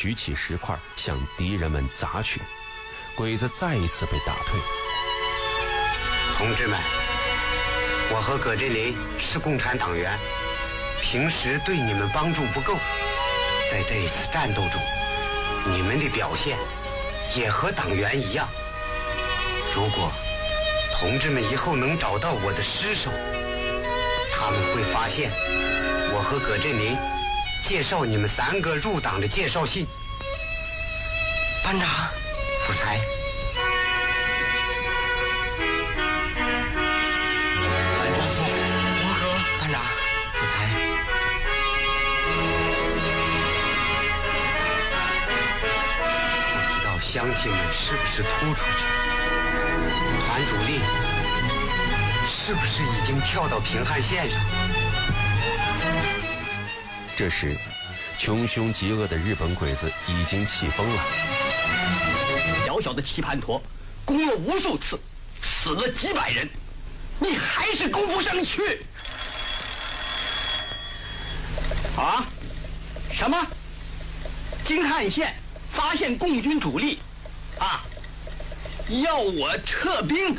举起石块向敌人们砸去，鬼子再一次被打退。 同志们，我和葛振林是共产党员，平时对你们帮助不够，在这一次战斗中，你们的表现也和党员一样。如果同志们以后能找到我的尸首，他们会发现我和葛振林介绍你们3个入党的介绍信。 班长， 福才， 我和班长， 福才，不知道乡亲们是不是突出去，团主力是不是已经跳到平汉线上？ 这时，穷凶极恶的日本鬼子已经气疯了。 小小的棋盘陀，攻了无数次，死了几百人，你还是攻不上去。啊？什么？京汉线发现共军主力，啊？要我撤兵？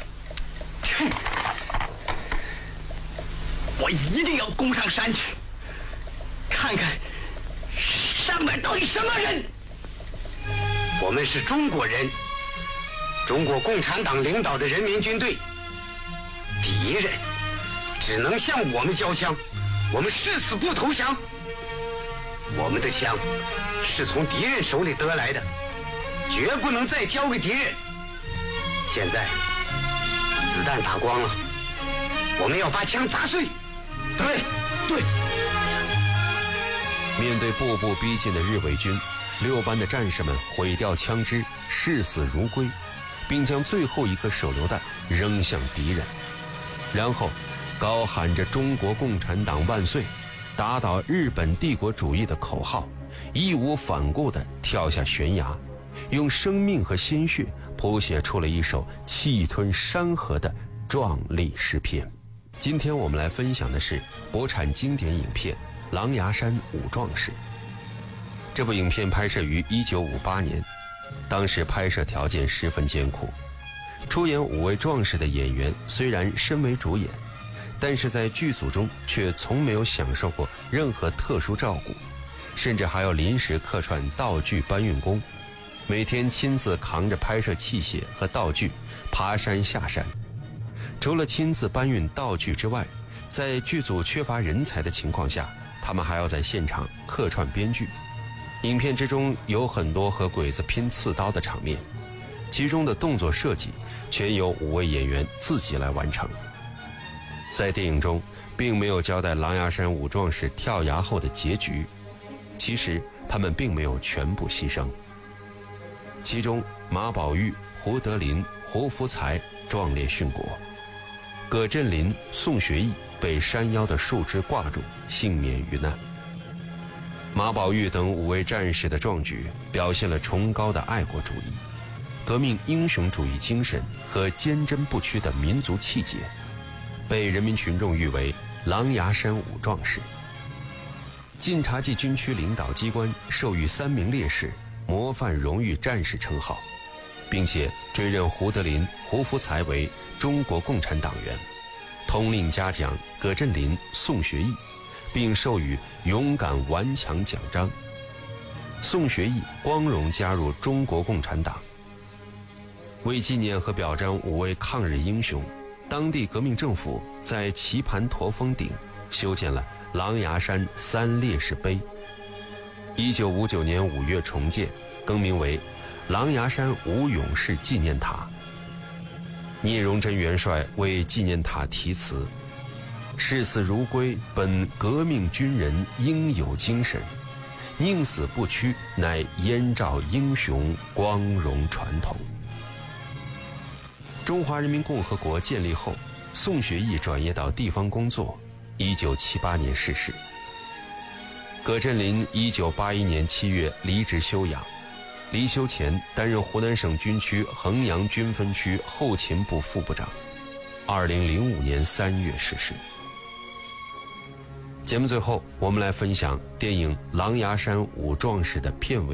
我一定要攻上山去，看看上面到底什么人。 我们是中国人，中国共产党领导的人民军队，敌人只能向我们交枪，我们誓死不投降。我们的枪是从敌人手里得来的，绝不能再交给敌人。现在子弹打光了，我们要把枪砸碎。对。 面对步步逼近的日伪军，6班的战士们毁掉枪支，视死如归，并将最后一颗手榴弹扔向敌人，然后高喊着中国共产党万岁，打倒日本帝国主义的口号，义无反顾地跳下悬崖，用生命和鲜血谱写出了一首气吞山河的壮丽诗篇。今天我们来分享的是国产经典影片《狼牙山五壮士》。这部影片拍摄于1958年，当时拍摄条件十分艰苦，出演5位壮士的演员虽然身为主演，但是在剧组中却从没有享受过任何特殊照顾，甚至还要临时客串道具搬运工，每天亲自扛着拍摄器械和道具爬山下山。除了亲自搬运道具之外，在剧组缺乏人才的情况下，他们还要在现场客串编剧。影片之中有很多和鬼子拼刺刀的场面，其中的动作设计全由5位演员自己来完成。在电影中并没有交代狼牙山五壮士跳崖后的结局，其实他们并没有全部牺牲。其中马宝玉、胡德林、胡福才壮烈殉国，葛振林、宋学义被山腰的树枝挂住，幸免于难。马宝玉等5位战士的壮举表现了崇高的爱国主义、革命英雄主义精神和坚贞不屈的民族气节，被人民群众誉为狼牙山五壮士。晋察冀军区领导机关授予3名烈士模范荣誉战士称号，并且追认胡德林、胡福才为中国共产党员，通令嘉奖葛振林、宋学义，并授予勇敢顽强奖章。宋学义光荣加入中国共产党。为纪念和表彰5位抗日英雄，当地革命政府在棋盘驼峰顶修建了狼牙山3烈士碑。1959年5月重建，更名为狼牙山五勇士纪念塔。聂荣臻元帅为纪念塔题词：视死如归，本革命军人应有精神，宁死不屈，乃燕赵英雄光荣传统。中华人民共和国建立后，宋学义转业到地方工作，1978年逝世。葛振林1981年7月离职休养，离休前担任湖南省军区衡阳军分区后勤部副部长，2005年3月逝世。节目最后，我们来分享电影《狼牙山五壮士》的片尾